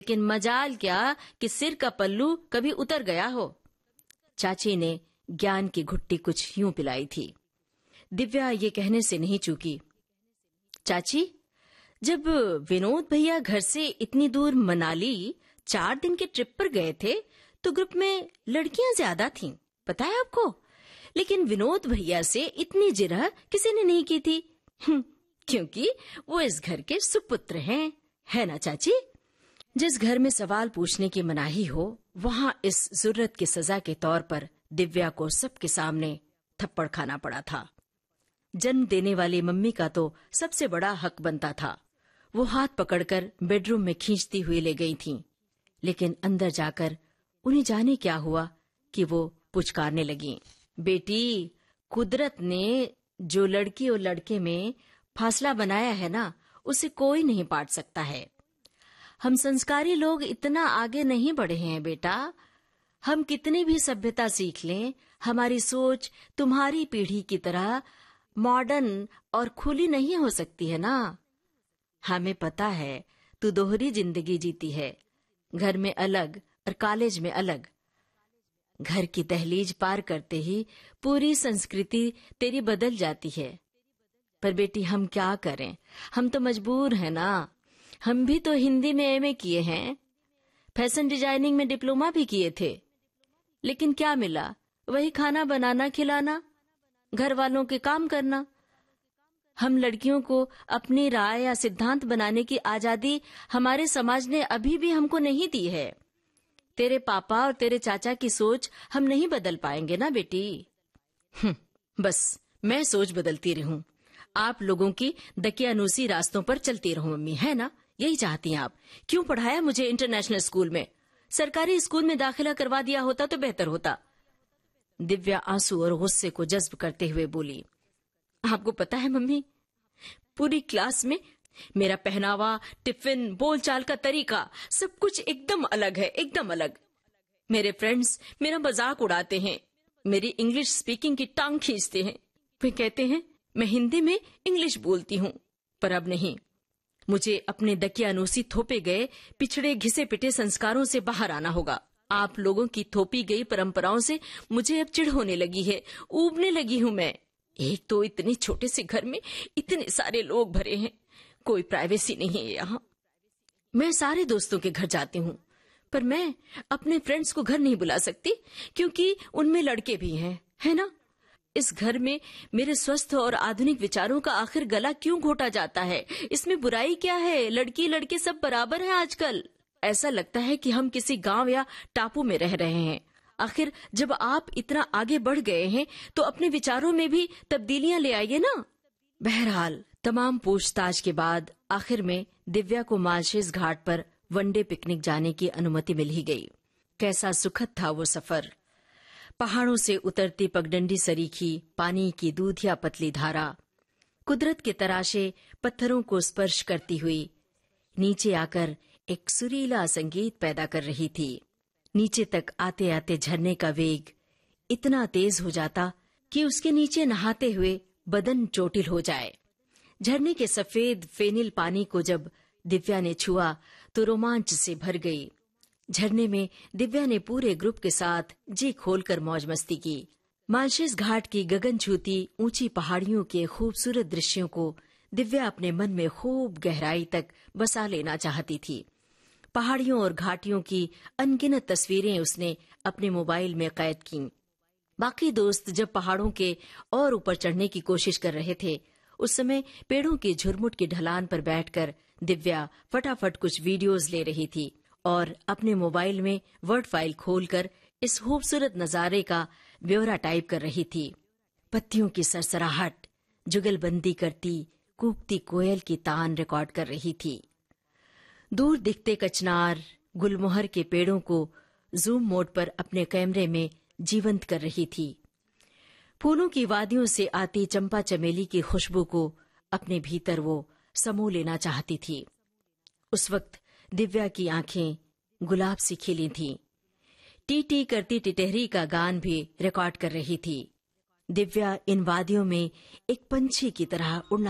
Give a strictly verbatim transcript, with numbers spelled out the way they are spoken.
लेकिन मजाल क्या कि सिर का पल्लू कभी उतर गया हो। चाची ने ज्ञान की घुट्टी कुछ यूं पिलाई थी। दिव्या ये कहने से नहीं चूकी। चाची, जब विनोद भैया घर से इतनी दूर मनाली चार दिन के ट्रिप पर गए थे तो ग्रुप में लड़कियां ज्यादा थीं, पता है आपको? लेकिन विनोद भैया से इतनी जिरह किसी ने नहीं की थी, क्योंकि वो इस घर के सुपुत्र हैं, है ना चाची? जिस घर में सवाल पूछने की मनाही हो, वहाँ इस जुर्रत की सजा के तौर पर दिव्या को सबके सामने थप्पड़ खाना पड़ा था। जन्म देने वाली मम्मी का तो सबसे बड़ा हक बनता था। वो हाथ पकड़कर बेडरूम में खींचती हुई ले गई थीं, लेकिन अंदर जाकर उन्हें जाने क्या हुआ कि वो पुचकारने लगीं। बेटी, कुदरत ने जो लड़की और लड़के में फासला बनाया है ना, उसे कोई नहीं पाट सकता है। हम संस्कारी लोग इतना आगे नहीं बढ़े हैं बेटा। हम कितनी भी सभ्यता सीख लें, हमारी सोच तुम्हारी पीढ़ी की तरह मॉडर्न और खुली नहीं हो सकती है ना। हमें पता है तू दोहरी जिंदगी जीती है, घर में अलग और कॉलेज में अलग। घर की दहलीज पार करते ही पूरी संस्कृति तेरी बदल जाती है। पर बेटी, हम क्या करें, हम तो मजबूर हैं ना। हम भी तो हिंदी में एमए किए हैं, फैशन डिजाइनिंग में डिप्लोमा भी किए थे, लेकिन क्या मिला? वही खाना बनाना खिलाना, घर वालों के काम करना। हम लड़कियों को अपनी राय या सिद्धांत बनाने की आजादी हमारे समाज ने अभी भी हमको नहीं दी है। तेरे पापा और तेरे चाचा की सोच हम नहीं बदल पाएंगे ना बेटी। बस मैं सोच बदलती रहूं, आप लोगों की दकियानूसी रास्तों पर चलती रहूं मम्मी, है ना? यही चाहती हैं आप। क्यों पढ़ाया मुझे इंटरनेशनल स्कूल में? सरकारी स्कूल में दाखिला करवा दिया होता तो बेहतर होता। दिव्या आंसू और गुस्से को जज्ब करते हुए बोली। आपको पता है मम्मी, पूरी क्लास में मेरा पहनावा, टिफिन, बोलचाल का तरीका सब कुछ एकदम अलग है, एकदम अलग। मेरे फ्रेंड्स मेरा मजाक उड़ाते हैं, मेरी इंग्लिश स्पीकिंग की टांग खींचते हैं। वे कहते हैं मैं हिंदी में इंग्लिश बोलती हूँ, पर अब नहीं। मुझे अपने दकियानूसी थोपे गए पिछड़े घिसे पिटे संस्कारों से बाहर आना होगा। आप लोगों की थोपी गई परंपराओं से मुझे अब चिढ़ होने लगी है, ऊबने लगी हूँ मैं। एक तो इतने छोटे से घर में इतने सारे लोग भरे हैं, कोई प्राइवेसी नहीं है यहाँ। मैं सारे दोस्तों के घर जाती हूँ, पर मैं अपने फ्रेंड्स को घर नहीं बुला सकती, क्योंकि उनमें लड़के भी हैं, है ना? इस घर में मेरे स्वस्थ और आधुनिक विचारों का आखिर गला क्यों घोटा जाता है? इसमें बुराई क्या है? लड़की लड़के सब बराबर हैं आजकल। ऐसा लगता है कि हम किसी गांव या टापू में रह रहे हैं। आखिर जब आप इतना आगे बढ़ गए हैं तो अपने विचारों में भी तब्दीलियां ले आइए ना। बहरहाल तमाम पूछताछ के बाद आखिर में दिव्या को मालशेज घाट पर वनडे पिकनिक जाने की अनुमति मिल ही गई। कैसा सुखद था वो सफर। पहाड़ों से उतरती पगडंडी सरीखी पानी की दूधिया पतली धारा कुदरत के तराशे पत्थरों को स्पर्श करती हुई नीचे आकर एक सुरीला संगीत पैदा कर रही थी। नीचे तक आते आते झरने का वेग इतना तेज हो जाता कि उसके नीचे नहाते हुए बदन चोटिल हो जाए। झरने के सफेद फेनिल पानी को जब दिव्या ने छुआ तो रोमांच से भर गई। झरने में दिव्या ने पूरे ग्रुप के साथ जी खोलकर मौज मस्ती की। मालशेज घाट की गगन छूती ऊंची पहाड़ियों के खूबसूरत दृश्यों को दिव्या अपने मन में खूब गहराई तक बसा लेना चाहती थी। पहाड़ियों और घाटियों की अनगिनत तस्वीरें उसने अपने मोबाइल में कैद की। बाकी दोस्त जब पहाड़ों के और ऊपर चढ़ने की कोशिश कर रहे थे, उस समय पेड़ों की झुरमुट की ढलान पर बैठकर दिव्या फटाफट कुछ वीडियोज ले रही थी और अपने मोबाइल में वर्ड फाइल खोलकर इस खूबसूरत नजारे का ब्यौरा टाइप कर रही थी। पत्तियों की सरसराहट, जुगलबंदी करती कूकती कोयल की तान रिकॉर्ड कर रही थी। दूर दिखते कचनार गुलमोहर के पेड़ों को जूम मोड पर अपने कैमरे में जीवंत कर रही थी। फूलों की वादियों से आती चंपा चमेली की खुशबू को अपने भीतर वो समो लेना चाहती थी। उस वक्त दिव्या की आंखें गुलाब सी खिली थीं। टी टी करती टिटहरी का गान भी रिकॉर्ड कर रही थी। दिव्या इन वादियों में एक पंछी की तरह उड़ना